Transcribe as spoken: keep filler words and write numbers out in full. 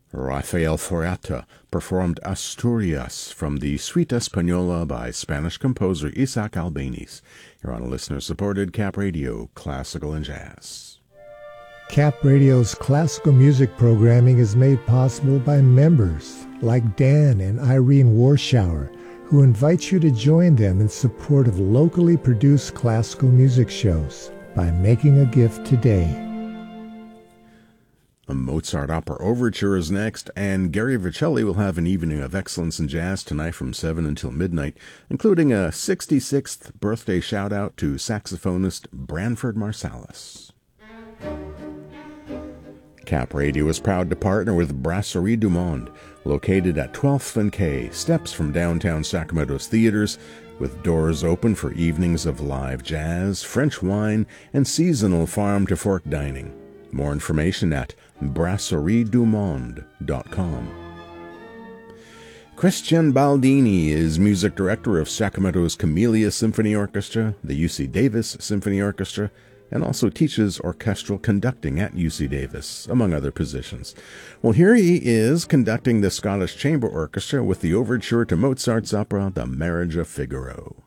Rafael Foreta performed Asturias from the Suite Española by Spanish composer Isaac Albéniz. You're on a listener-supported Cap Radio, Classical and Jazz. Cap Radio's classical music programming is made possible by members like Dan and Irene Warschauer, who invite you to join them in support of locally produced classical music shows by making a gift today. A Mozart Opera Overture is next, and Gary Vercelli will have an evening of excellence in jazz tonight from seven until midnight, including a sixty-sixth birthday shout-out to saxophonist Branford Marsalis. Cap Radio is proud to partner with Brasserie du Monde, located at twelfth and K, steps from downtown Sacramento's theaters, with doors open for evenings of live jazz, French wine, and seasonal farm-to-fork dining. More information at brasserie du monde dot com. Christian Baldini is music director of Sacramento's Camellia Symphony Orchestra, the U C Davis Symphony Orchestra, and also teaches orchestral conducting at U C Davis, among other positions. Well, here he is conducting the Scottish Chamber Orchestra with the overture to Mozart's opera, The Marriage of Figaro.